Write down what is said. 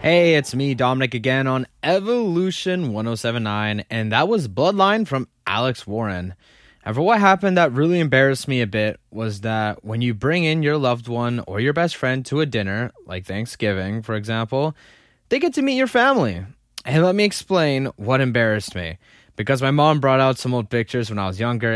Hey, it's me, Dominic, again on Evolution 1079, and that was Bloodline from Alex Warren. And for what happened that really embarrassed me a bit was that when you bring in your loved one or your best friend to a dinner, like Thanksgiving, for example, they get to meet your family. And let me explain what embarrassed me. Because my mom brought out some old pictures when I was younger,